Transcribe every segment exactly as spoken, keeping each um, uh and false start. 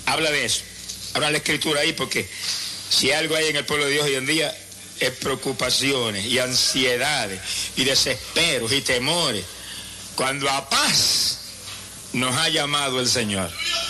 habla de eso. Habla la Escritura ahí, porque si algo hay en el pueblo de Dios hoy en día es preocupaciones y ansiedades y desesperos y temores, cuando a paz nos ha llamado el Señor.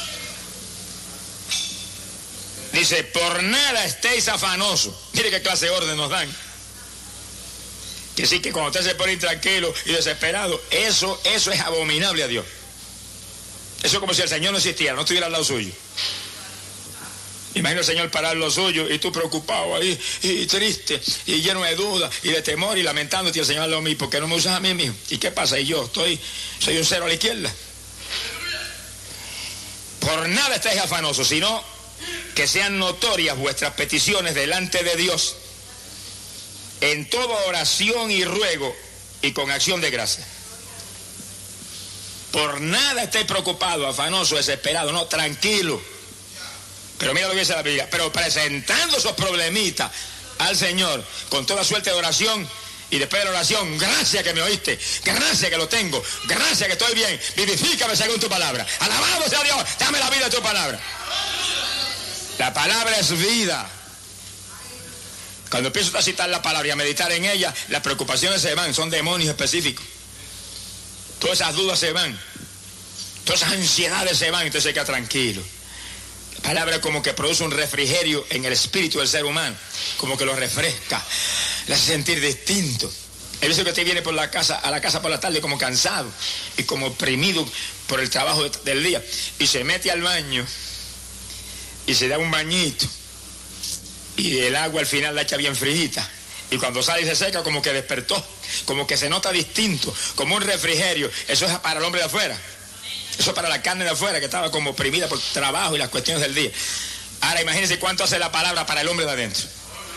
Dice, por nada estéis afanosos. Mire qué clase de orden nos dan. Que sí, que cuando usted se pone intranquilo y desesperado, eso, eso es abominable a Dios. Eso es como si el Señor no existiera, no estuviera al lado suyo. Imagina el Señor parar lo suyo y tú preocupado ahí, y triste, y lleno de dudas, y de temor, y lamentándote, y el Señor lo mismo, ¿por qué no me usas a mí mismo? ¿Y qué pasa? Y yo estoy, soy un cero a la izquierda. Por nada estáis afanosos, sino que sean notorias vuestras peticiones delante de Dios, en toda oración y ruego, y con acción de gracia. Por nada estéis preocupados, afanosos, desesperados, no, tranquilo. Pero mira lo que dice la Biblia, pero presentando esos problemitas al Señor con toda suerte de oración, y después de la oración, gracias que me oíste, gracias que lo tengo, gracias que estoy bien, vivifícame según tu palabra, alabado sea Dios, dame la vida de tu palabra. La palabra es vida. Cuando empiezo a citar la palabra y a meditar en ella, las preocupaciones se van, son demonios específicos. Todas esas dudas se van, todas esas ansiedades se van, entonces se queda tranquilo. La palabra como que produce un refrigerio en el espíritu del ser humano, como que lo refresca, le hace sentir distinto. Hay veces que usted viene por la casa, a la casa por la tarde como cansado y como oprimido por el trabajo del día, y se mete al baño y se da un bañito, y el agua al final la echa bien frijita, y cuando sale y se seca como que despertó, como que se nota distinto, como un refrigerio. Eso es para el hombre de afuera. Eso es para la carne de afuera, que estaba como oprimida por trabajo y las cuestiones del día. Ahora imagínense cuánto hace la palabra para el hombre de adentro.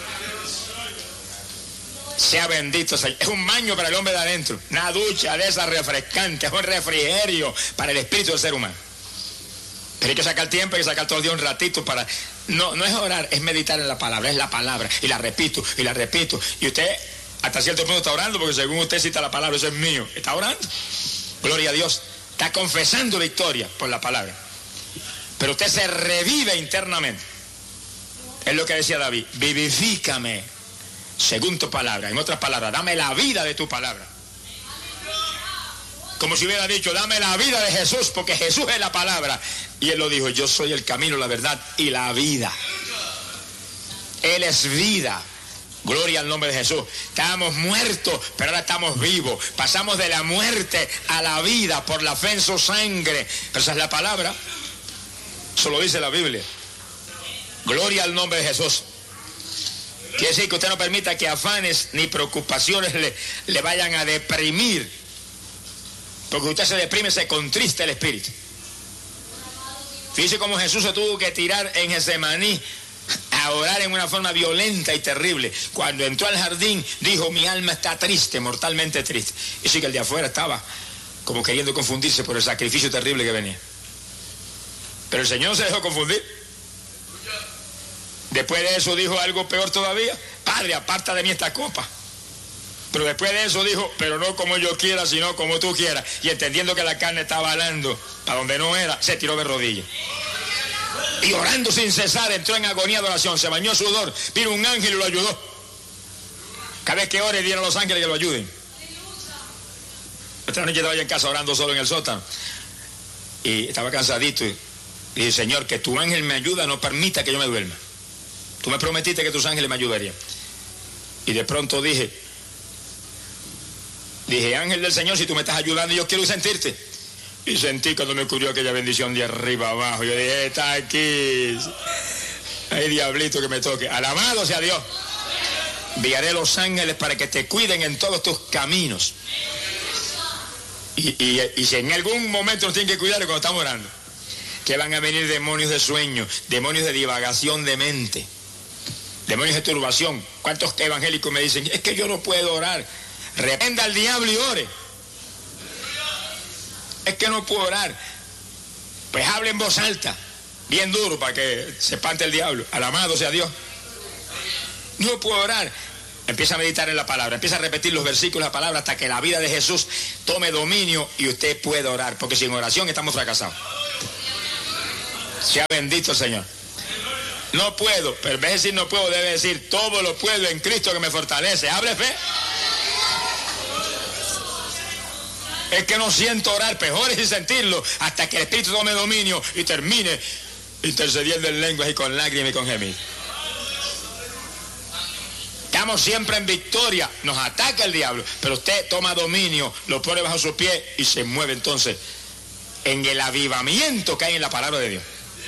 Sea bendito, Señor. Es un baño para el hombre de adentro. Una ducha de esa refrescante, es un refrigerio para el espíritu del ser humano. Pero hay que sacar tiempo, hay que sacar todo el día un ratito para... No, no es orar, es meditar en la palabra, es la palabra. Y la repito, y la repito. Y usted hasta cierto punto está orando, porque según usted cita la palabra, eso es mío. Está orando. Gloria a Dios. Está confesando victoria por la palabra. Pero usted se revive internamente. Es lo que decía David. Vivifícame según tu palabra. En otras palabras, dame la vida de tu palabra. Como si hubiera dicho, dame la vida de Jesús, porque Jesús es la palabra. Y él lo dijo, yo soy el camino, la verdad y la vida. Él es vida. Gloria al nombre de Jesús. Estábamos muertos, pero ahora estamos vivos. Pasamos de la muerte a la vida por la fe en su sangre. Pero esa es la palabra. Eso lo dice la Biblia. Gloria al nombre de Jesús. Quiere decir que usted no permita que afanes ni preocupaciones le, le vayan a deprimir. Porque usted se deprime, se contrista el espíritu. Fíjese cómo Jesús se tuvo que tirar en Getsemaní a orar en una forma violenta y terrible. Cuando entró al jardín, dijo, mi alma está triste, mortalmente triste. Y sí que el de afuera estaba como queriendo confundirse por el sacrificio terrible que venía. Pero el Señor no se dejó confundir. Después de eso dijo algo peor todavía. Padre, aparta de mí esta copa. Pero después de eso dijo, pero no como yo quiera, sino como tú quieras. Y entendiendo que la carne estaba alando para donde no era, se tiró de rodillas. Y orando sin cesar, entró en agonía de oración, se bañó sudor, vino un ángel y lo ayudó. Cada vez que ore, dieron a los ángeles que lo ayuden. Esta noche estaba yo en casa orando solo en el sótano. Y estaba cansadito. Y dije, Señor, que tu ángel me ayuda, no permita que yo me duerma. Tú me prometiste que tus ángeles me ayudarían. Y de pronto dije, dije, ángel del Señor, si tú me estás ayudando, yo quiero sentirte. Y sentí cuando me ocurrió aquella bendición de arriba abajo. Yo dije, está aquí. Ay, diablito que me toque. Alabado sea Dios. Enviaré los ángeles para que te cuiden en todos tus caminos. Y, y, y si en algún momento nos tienen que cuidar cuando estamos orando, que van a venir demonios de sueño, demonios de divagación de mente, demonios de turbación. ¿Cuántos evangélicos me dicen, es que yo no puedo orar? Reprenda al diablo y ore. Es que no puedo orar. Pues hable en voz alta, bien duro, para que se espante el diablo. Alabado sea Dios. No puedo orar. Empieza a meditar en la palabra, empieza a repetir los versículos de la palabra hasta que la vida de Jesús tome dominio y usted pueda orar, porque sin oración estamos fracasados. Sea bendito el Señor. No puedo, pero en vez de decir no puedo, debe decir todo lo puedo en Cristo que me fortalece. Hable fe. Es que no siento orar, peor es sentirlo hasta que el Espíritu tome dominio y termine intercediendo en lenguas y con lágrimas y con gemidos. Estamos siempre en victoria, nos ataca el diablo, pero usted toma dominio, lo pone bajo su pie y se mueve entonces en el avivamiento que hay en la palabra de Dios.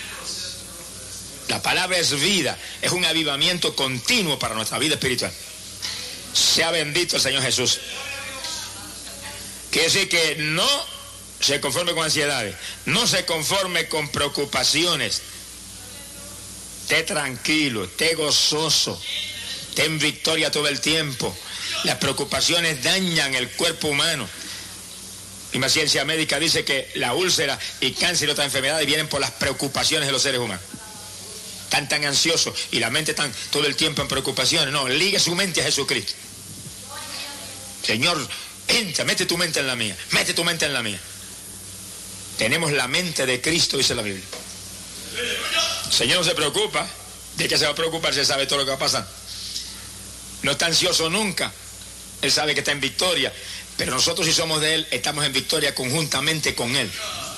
La palabra es vida, es un avivamiento continuo para nuestra vida espiritual. Sea bendito el Señor Jesús. Quiere decir que no se conforme con ansiedades, no se conforme con preocupaciones. Esté tranquilo, esté gozoso, esté en victoria todo el tiempo. Las preocupaciones dañan el cuerpo humano. Y la ciencia médica dice que la úlcera y cáncer y otras enfermedades vienen por las preocupaciones de los seres humanos. Están tan ansiosos y la mente están todo el tiempo en preocupaciones. No, ligue su mente a Jesucristo. Señor, entra, mete tu mente en la mía, mete tu mente en la mía. Tenemos la mente de Cristo, dice la Biblia. El Señor no se preocupa. ¿De qué se va a preocupar si Él sabe todo lo que va a pasar? No está ansioso nunca. Él sabe que está en victoria. Pero nosotros, si somos de Él, estamos en victoria conjuntamente con Él.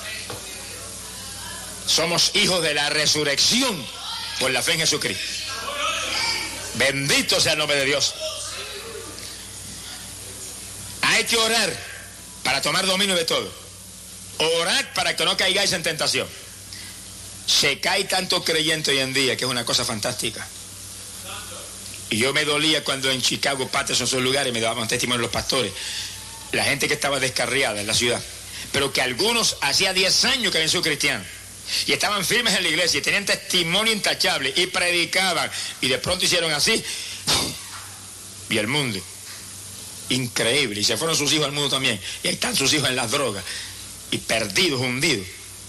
Somos hijos de la resurrección por la fe en Jesucristo. Bendito sea el nombre de Dios. Hay que orar para tomar dominio de todo. Orar para que no caigáis en tentación. Se cae tanto creyente hoy en día que es una cosa fantástica. Y yo me dolía cuando en Chicago, Patterson, esos lugares, me daban testimonio los pastores. La gente que estaba descarriada en la ciudad. Pero que algunos hacía diez años que habían sido cristianos. Y estaban firmes en la iglesia y tenían testimonio intachable y predicaban. Y de pronto hicieron así. Y el mundo. Increíble. Y se fueron sus hijos al mundo también. Y ahí están sus hijos en las drogas. Y perdidos, hundidos.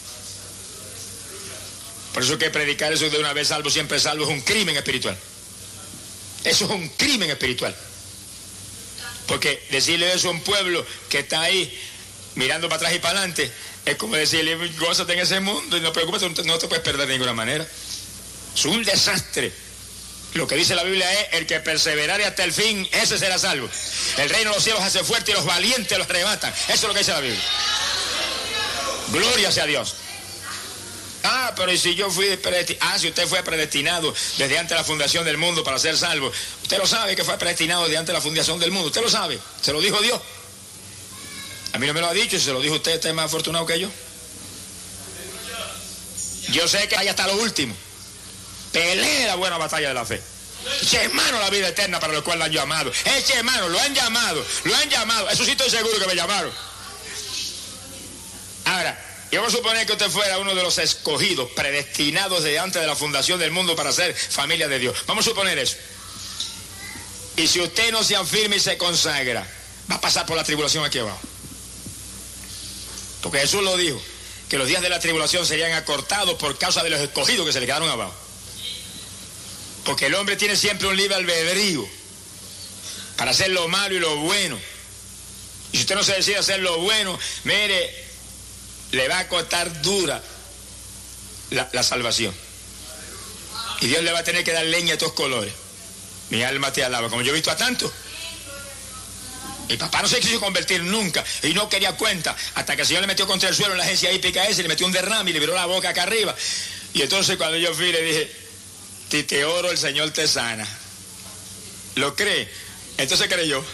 Por eso que predicar eso de una vez salvo, siempre salvo, es un crimen espiritual. Eso es un crimen espiritual. Porque decirle eso a un pueblo que está ahí mirando para atrás y para adelante es como decirle, gózate en ese mundo y no te preocupes, no te puedes perder de ninguna manera. Es un desastre. Lo que dice la Biblia es, el que perseverare hasta el fin, ese será salvo. El reino de los cielos hace fuerte y los valientes los arrebatan. Eso es lo que dice la Biblia. Gloria sea a Dios. Ah, pero ¿y si yo fui predestinado? Ah, si usted fue predestinado desde antes de la fundación del mundo para ser salvo. Usted lo sabe que fue predestinado desde antes de la fundación del mundo. Usted lo sabe. Se lo dijo Dios. A mí no me lo ha dicho y si se lo dijo usted, usted es más afortunado que yo. Yo sé que hay hasta lo último. Pelee la buena batalla de la fe. Eche mano la vida eterna para lo cual lo han llamado. Eche mano, lo han llamado, lo han llamado. Eso sí estoy seguro que me llamaron. Ahora, yo voy a suponer que usted fuera uno de los escogidos, predestinados desde antes de la fundación del mundo para ser familia de Dios. Vamos a suponer eso. Y si usted no se afirma y se consagra, va a pasar por la tribulación aquí abajo. Porque Jesús lo dijo, que los días de la tribulación serían acortados por causa de los escogidos que se le quedaron abajo. Porque el hombre tiene siempre un libre albedrío para hacer lo malo y lo bueno. Y si usted no se decide hacer lo bueno, mire, le va a costar dura la, la salvación. Y Dios le va a tener que dar leña de todos colores. Mi alma te alaba, como yo he visto a tantos. Mi papá no se quiso convertir nunca y no quería cuenta hasta que el Señor le metió contra el suelo en la agencia hípica esa y le metió un derrame y le viró la boca acá arriba. Y entonces cuando yo fui le dije, si te oro el Señor te sana. ¿Lo cree? Entonces creyó.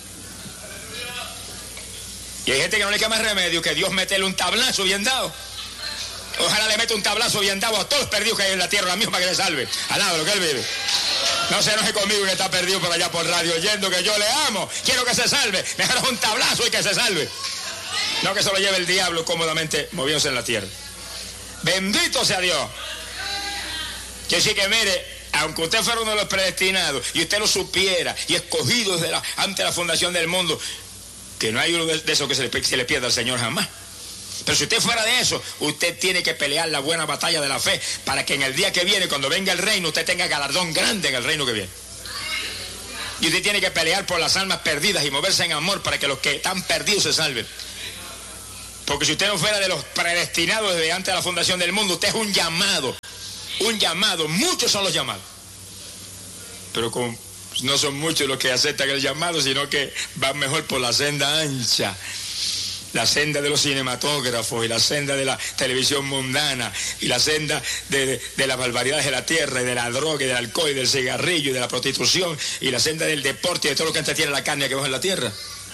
Y hay gente que no le queda más remedio que Dios meterle un tablazo bien dado. Ojalá le meta un tablazo bien dado a todos los perdidos que hay en la tierra ahora mismo para que le salve. Alaba lo que él vive. No se enoje conmigo que está perdido por allá por radio oyendo que yo le amo. Quiero que se salve. Mejor un tablazo y que se salve. No que se lo lleve el diablo cómodamente moviéndose en la tierra. Bendito sea Dios. Que sí que mire, aunque usted fuera uno de los predestinados y usted lo supiera y escogido desde la, antes de la fundación del mundo, que no hay uno de, de esos que se le, se le pierda al Señor jamás. Pero si usted fuera de eso, usted tiene que pelear la buena batalla de la fe para que en el día que viene, cuando venga el reino, usted tenga galardón grande en el reino que viene. Y usted tiene que pelear por las almas perdidas y moverse en amor para que los que están perdidos se salven. Porque si usted no fuera de los predestinados desde antes de la fundación del mundo, usted es un llamado. Un llamado. Muchos son los llamados. Pero con, no son muchos los que aceptan el llamado, sino que van mejor por la senda ancha. La senda de los cinematógrafos y la senda de la televisión mundana y la senda de, de, de las barbaridades de la tierra y de la droga y del alcohol y del cigarrillo y de la prostitución y la senda del deporte y de todo lo que entretiene la carne que baja en la tierra.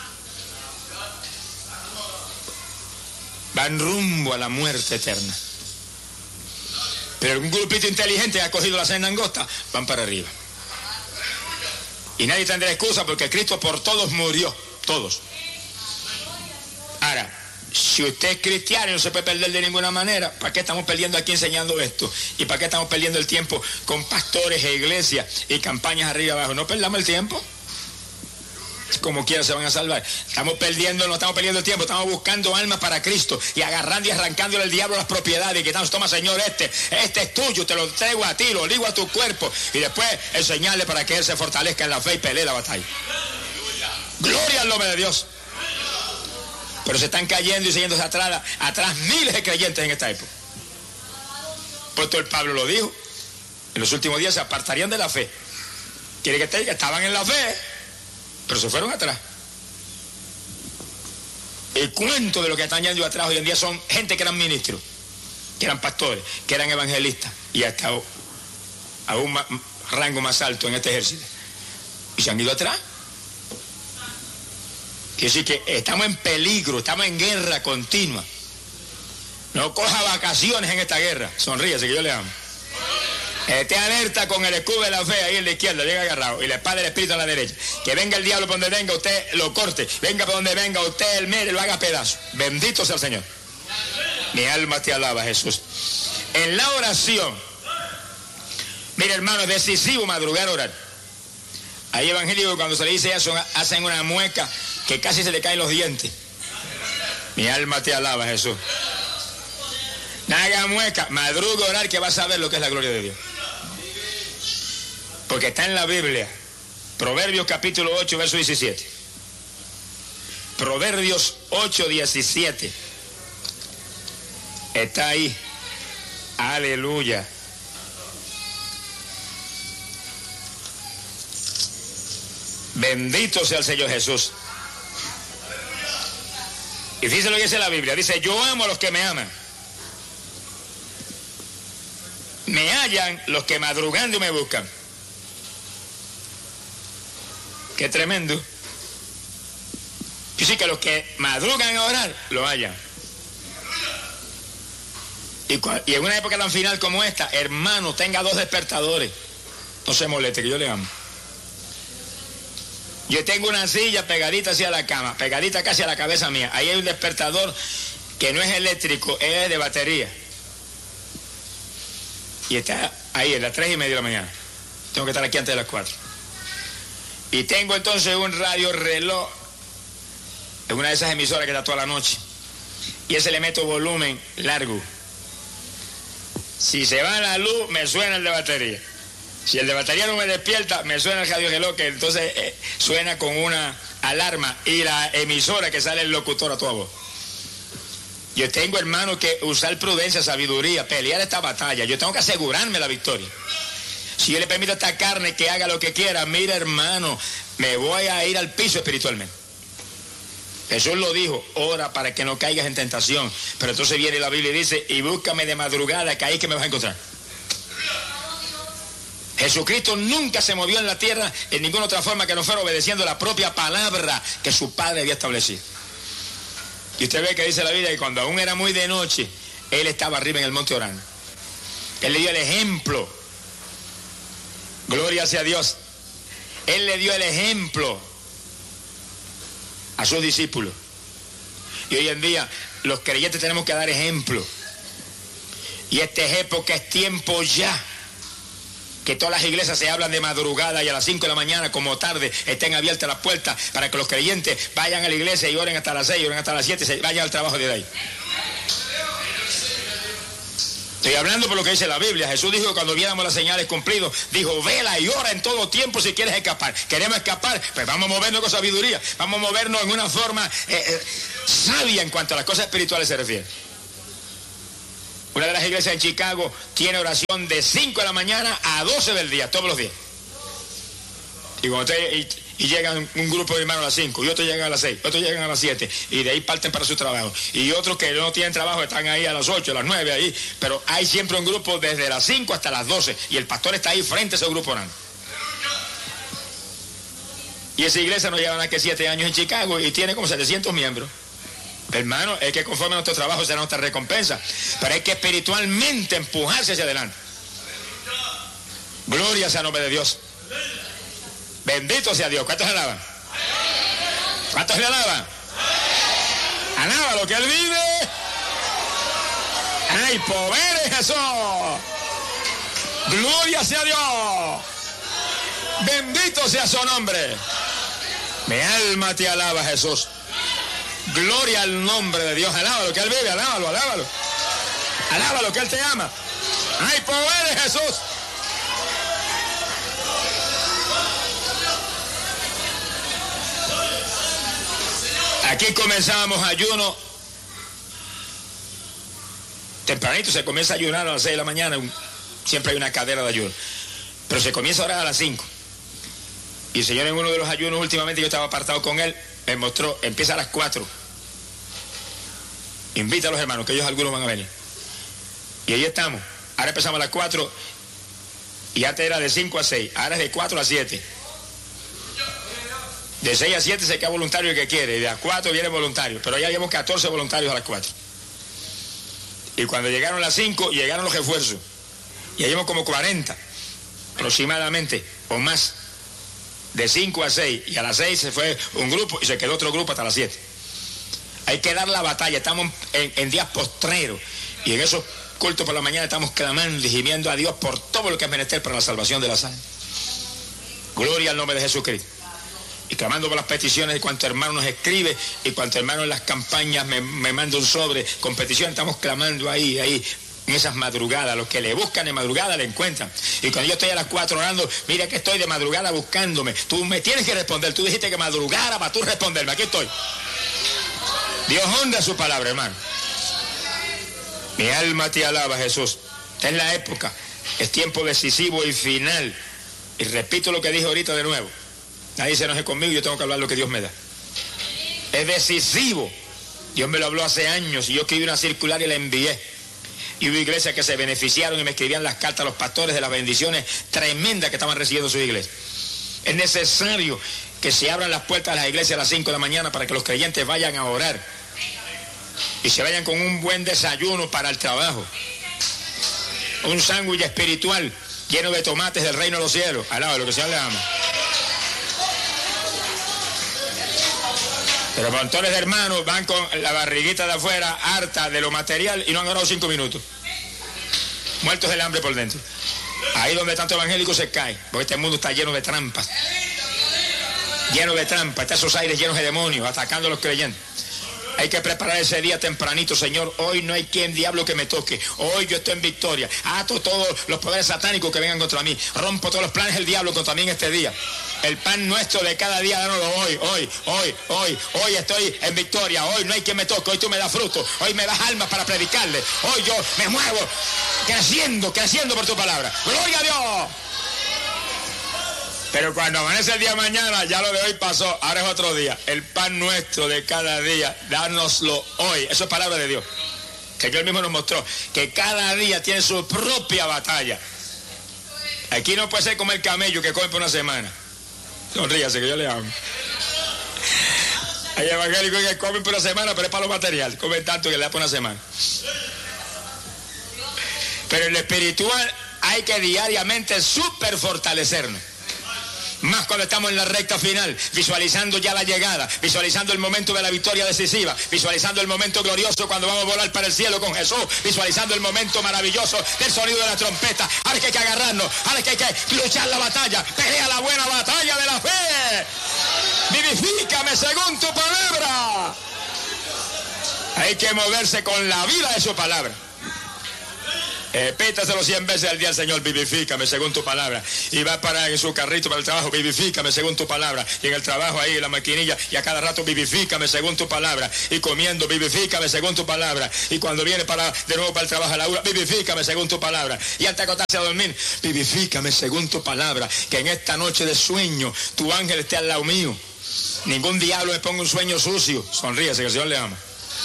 Van rumbo a la muerte eterna. Pero un grupito inteligente ha cogido la senda angosta, van para arriba. Y nadie tendrá excusa porque Cristo por todos murió, todos. Ahora, si usted es cristiano y no se puede perder de ninguna manera, ¿para qué estamos perdiendo aquí enseñando esto? ¿Y para qué estamos perdiendo el tiempo con pastores e iglesias y campañas arriba y abajo? No perdamos el tiempo. Como quiera se van a salvar. Estamos perdiendo, no estamos perdiendo el tiempo, estamos buscando almas para Cristo y agarrando y arrancándole al diablo las propiedades y quitando, toma Señor, este, este es tuyo, te lo traigo a ti, lo ligo a tu cuerpo y después enseñarle para que él se fortalezca en la fe y pelee la batalla. Gloria al nombre de Dios. Pero se están cayendo y siguiéndose atrás, atrás miles de creyentes en esta época. Puesto el Pablo lo dijo, en los últimos días se apartarían de la fe. Quiere que te diga, estaban en la fe, pero se fueron atrás. El cuento de lo que están yendo atrás hoy en día son gente que eran ministros, que eran pastores, que eran evangelistas y hasta a un ma- rango más alto en este ejército. Y se han ido atrás. Quiere decir que estamos en peligro, estamos en guerra continua. No coja vacaciones en esta guerra. Sonríese que yo le amo. Esté alerta con el escudo de la fe ahí en la izquierda, llega agarrado, y la espada del espíritu a la derecha. Que venga el diablo por donde venga, usted lo corte. Venga por donde venga, usted el mire, lo haga pedazo. Bendito sea el Señor. Mi alma te alaba, Jesús. En la oración, mire hermano, es decisivo madrugar a orar. Hay evangélicos que cuando se le dice eso hacen una mueca que casi se le caen los dientes. Mi alma te alaba, Jesús. No haga mueca, madruga a orar que vas a ver lo que es la gloria de Dios. Porque está en la Biblia. Proverbios capítulo ocho, verso diecisiete. Proverbios ocho, diecisiete. Está ahí. Aleluya. Bendito sea el Señor Jesús. Y dice lo que dice la Biblia. Dice, yo amo a los que me aman. Me hallan los que madrugando me buscan. Qué tremendo. Y sí que los que madrugan a orar, lo hallan. Y, y en una época tan final como esta, hermano, tenga dos despertadores. No se moleste, que yo le amo. Yo tengo una silla pegadita hacia la cama, pegadita casi a la cabeza mía. Ahí hay un despertador que no es eléctrico, es de batería. Y está ahí a las tres y media de la mañana. Tengo que estar aquí antes de las cuatro. Y tengo entonces un radio reloj en una de esas emisoras que está toda la noche. Y ese le meto volumen largo. Si se va la luz, me suena el de batería. Si el de batería no me despierta, me suena el radio reloj, que entonces eh, suena con una alarma. Y la emisora que sale el locutor a toda voz. Yo tengo, hermano, que usar prudencia, sabiduría, pelear esta batalla. Yo tengo que asegurarme la victoria. Si yo le permito a esta carne que haga lo que quiera, mira, hermano, me voy a ir al piso espiritualmente. Jesús lo dijo, ora para que no caigas en tentación. Pero entonces viene la Biblia y dice, y búscame de madrugada, que ahí que me vas a encontrar. Jesucristo nunca se movió en la tierra en ninguna otra forma que no fuera obedeciendo la propia palabra que su Padre había establecido. Y usted ve que dice la Biblia que cuando aún era muy de noche, Él estaba arriba en el monte orando. Él le dio el ejemplo. Gloria sea a Dios. Él le dio el ejemplo a sus discípulos. Y hoy en día los creyentes tenemos que dar ejemplo. Y esta es época, es tiempo ya. Que todas las iglesias se hablan de madrugada y a las cinco de la mañana como tarde estén abiertas las puertas para que los creyentes vayan a la iglesia y oren hasta las seis, oren hasta las siete y se vayan al trabajo de ahí. Estoy hablando por lo que dice la Biblia. Jesús dijo que cuando viéramos las señales cumplidas, dijo, vela y ora en todo tiempo si quieres escapar. ¿Queremos escapar? Pues vamos a movernos con sabiduría. Vamos a movernos en una forma eh, eh, sabia en cuanto a las cosas espirituales se refiere. Una de las iglesias en Chicago tiene oración de cinco de la mañana a doce del día, todos los días. Y, cuando usted, y, y llegan un grupo de hermanos a las cinco, y otros llegan a las seis, otros llegan a las siete, y de ahí parten para su trabajo. Y otros que no tienen trabajo están ahí a las ocho, a las nueve, ahí. Pero hay siempre un grupo desde las cinco hasta las doce, y el pastor está ahí frente a ese grupo orando. Y esa iglesia no lleva nada que siete años en Chicago y tiene como setecientos miembros. Hermano, es que conforme a nuestro trabajo será nuestra recompensa, pero hay que espiritualmente empujarse hacia adelante. Gloria sea el nombre de Dios. Bendito sea Dios. ¿Cuántos le alaban? ¿Cuántos le alaban? Alaba lo que Él vive. ¡Hay poder en Jesús! Gloria sea Dios. Bendito sea su nombre. Mi alma te alaba, Jesús. Gloria al nombre de Dios. Alábalo que Él vive, alábalo, alábalo. Alábalo que Él te ama. ¡Hay poder en Jesús! Aquí comenzamos ayuno. Tempranito se comienza a ayunar a las seis de la mañana. Siempre hay una cadera de ayuno. Pero se comienza a orar a las cinco. Y el Señor en uno de los ayunos últimamente, yo estaba apartado con Él, me mostró, empieza a las cuatro. Invita a los hermanos, que ellos algunos van a venir. Y ahí estamos. Ahora empezamos a las cuatro. Y antes era de cinco a seis. Ahora es de cuatro a siete. De seis a siete se queda voluntario el que quiere. Y de a cuatro viene voluntario. Pero ya llevamos catorce voluntarios a las cuatro. Y cuando llegaron las cinco, llegaron los refuerzos. Y ya llevamos como cuarenta. Aproximadamente. O más. De cinco a seis. Y a las seis se fue un grupo y se quedó otro grupo hasta las siete. Hay que dar la batalla. Estamos en, en días postreros. Y en esos cultos por la mañana estamos clamando y gimiendo a Dios por todo lo que es menester para la salvación de las almas. Gloria al nombre de Jesucristo. Y clamando por las peticiones de cuanto hermano nos escribe y cuanto hermano en las campañas me, me manda un sobre con peticiones. Estamos clamando ahí, ahí. En esas madrugadas, los que le buscan de madrugada le encuentran. Y cuando yo estoy a las cuatro orando, mira que estoy de madrugada buscándome. Tú me tienes que responder. Tú dijiste que madrugara para tú responderme. Aquí estoy. Dios honra su palabra, hermano. Mi alma te alaba, Jesús. Esta es la época. Es tiempo decisivo y final. Y repito lo que dije ahorita de nuevo. Nadie se enoje conmigo, yo tengo que hablar lo que Dios me da. Es decisivo. Dios me lo habló hace años y yo escribí una circular y la envié. Y hubo iglesias que se beneficiaron y me escribían las cartas a los pastores de las bendiciones tremendas que estaban recibiendo sus iglesias. Es necesario que se abran las puertas de las iglesias a las cinco de la mañana para que los creyentes vayan a orar y se vayan con un buen desayuno para el trabajo. Un sándwich espiritual lleno de tomates del reino de los cielos. Alaba lo que el Señor le ama. Pero montones de hermanos van con la barriguita de afuera, harta de lo material, y no han orado cinco minutos. Muertos del hambre por dentro. Ahí donde tanto evangélico se cae, porque este mundo está lleno de trampas. Lleno de trampas, está esos aires llenos de demonios, atacando a los creyentes. Hay que preparar ese día tempranito, Señor. Hoy no hay quien diablo que me toque. Hoy yo estoy en victoria. Ato todos los poderes satánicos que vengan contra mí. Rompo todos los planes del diablo contra mí en este día. El pan nuestro de cada día, dánoslo hoy, hoy, hoy, hoy. Hoy estoy en victoria. Hoy no hay quien me toque. Hoy tú me das fruto. Hoy me das almas para predicarle. Hoy yo me muevo creciendo, creciendo por tu palabra. ¡Gloria a Dios! Pero cuando amanece el día de mañana, ya lo de hoy pasó, ahora es otro día. El pan nuestro de cada día, dánoslo hoy. Eso es palabra de Dios. Que Dios mismo nos mostró que cada día tiene su propia batalla. Aquí no puede ser como el camello que come por una semana. Sonríase que yo le amo. Hay evangélicos que comen por una semana, pero es para lo material. Comen tanto que le da por una semana. Pero en lo espiritual hay que diariamente súper fortalecernos. Más cuando estamos en la recta final, visualizando ya la llegada, visualizando el momento de la victoria decisiva, visualizando el momento glorioso cuando vamos a volar para el cielo con Jesús, visualizando el momento maravilloso del sonido de la trompeta. Ahora es que hay que agarrarnos, ahora es que hay que luchar la batalla, pelea la buena batalla de la fe. Vivifícame según tu palabra. Hay que moverse con la vida de su palabra. Repítaselo cien veces al día al Señor, vivifícame según tu palabra. Y va para en su carrito para el trabajo, vivifícame según tu palabra. Y en el trabajo ahí, en la maquinilla, y a cada rato, vivifícame según tu palabra. Y comiendo, vivifícame según tu palabra. Y cuando viene para de nuevo para el trabajo a la hora, vivifícame según tu palabra. Y antes de acostarse a dormir, vivifícame según tu palabra. Que en esta noche de sueño, tu ángel esté al lado mío. Ningún diablo me ponga un sueño sucio. Sonríese, que el Señor le ama.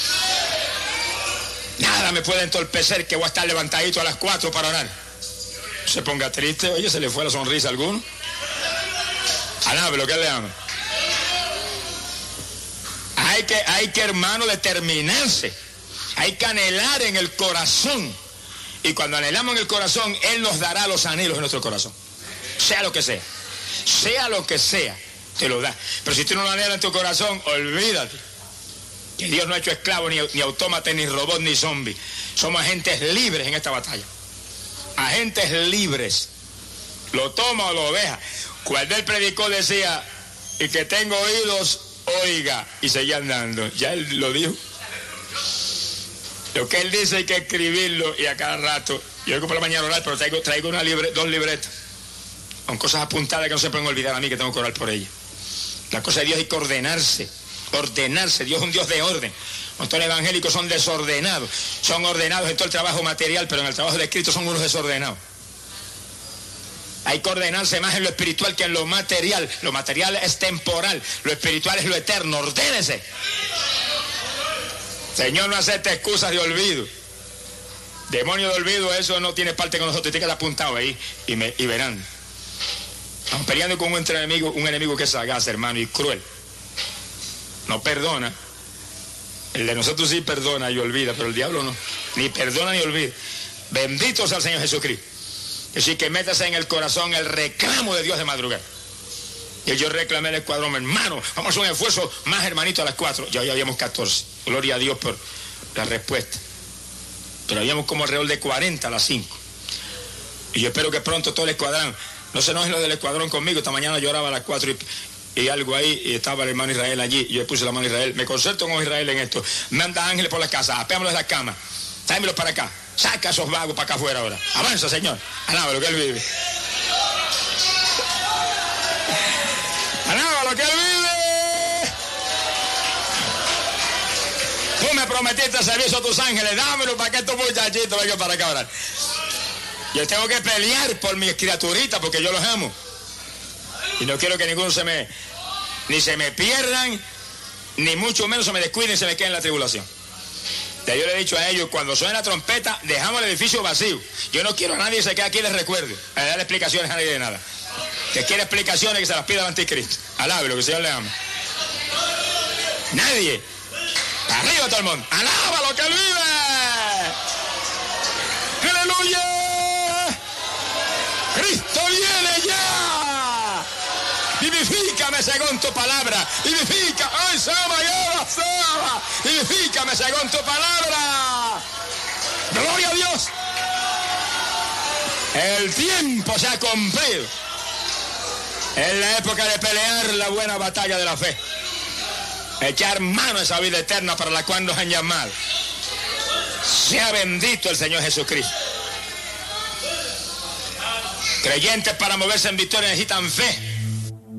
Nada me puede entorpecer que voy a estar levantadito a las cuatro para orar. Se ponga triste, oye, se le fue la sonrisa a alguno. Alabe lo que él le ama. Hay que, hay que, hermano, determinarse. Hay que anhelar en el corazón. Y cuando anhelamos en el corazón, Él nos dará los anhelos de nuestro corazón. Sea lo que sea. Sea lo que sea, te lo da. Pero si tú no lo anhelas en tu corazón, olvídate. Que Dios no ha hecho esclavos, ni, ni autómatas, ni robots, ni zombies. Somos agentes libres en esta batalla. Agentes libres. Lo toma o lo deja. Cuando él predicó decía, y que tengo oídos, oiga, y seguía andando. Ya él lo dijo. Lo que él dice hay que escribirlo, y a cada rato, yo vengo por la mañana a orar, pero traigo, traigo una libre, dos libretas, con cosas apuntadas que no se pueden olvidar a mí, que tengo que orar por ellas. La cosa de Dios hay que ordenarse. Ordenarse, Dios es un Dios de orden. Los evangélicos son desordenados, son ordenados en todo el trabajo material, pero en el trabajo de Cristo son unos desordenados. Hay que ordenarse más en lo espiritual que en lo material. Lo material es temporal, lo espiritual es lo eterno. Ordénese. Señor, no acepte excusas de olvido. Demonio de olvido, eso no tiene parte con nosotros. Tiene que estar apuntado ahí y, me, y verán. Estamos peleando con un enemigo, un enemigo que es sagaz, hermano, y cruel. No perdona. El de nosotros sí perdona y olvida, pero el diablo no. Ni perdona ni olvida. Bendito sea el Señor Jesucristo. Así que métase en el corazón el reclamo de Dios de madrugada. Y yo reclamé el escuadrón, hermano, vamos a hacer un esfuerzo más, hermanito, a las cuatro. Ya hoy habíamos catorce. Gloria a Dios por la respuesta. Pero habíamos como alrededor de cuarenta a las cinco. Y yo espero que pronto todo el escuadrón, no se enojen los del escuadrón conmigo. Esta mañana lloraba a las cuatro y... y algo ahí, y estaba el hermano Israel allí, y yo le puse la mano a Israel, me concerto con Israel en esto, manda ángeles por la casa, apéamelos de la cama, tráemelos para acá, saca a esos vagos para acá afuera ahora, avanza, Señor, alaba lo que Él vive, alaba lo que Él vive. Tú me prometiste servicio a tus ángeles, dámelo para que estos muchachitos vengan para acá ahora. Yo tengo que pelear por mis criaturitas porque yo los amo. Y no quiero que ninguno se me, ni se me pierdan, ni mucho menos se me descuiden y se me queden en la tribulación. Ya yo le he dicho a ellos, cuando suene la trompeta, dejamos el edificio vacío. Yo no quiero a nadie que se quede aquí y les recuerde, a darle explicaciones a nadie de nada. Que quiere explicaciones, que se las pida al anticristo. Alabe lo que el Señor le ama. Nadie. Arriba todo el mundo. Alaba lo que Él vive. Aleluya. Cristo viene ya. Vivifícame según tu palabra. Vivifícame. ¡Ay, Sama, ya, Sama! Vivifícame según tu palabra. Gloria a Dios. El tiempo se ha cumplido. Es la época de pelear la buena batalla de la fe. Echar mano a esa vida eterna para la cual nos han llamado. Sea bendito el Señor Jesucristo. Creyentes para moverse en victoria necesitan fe.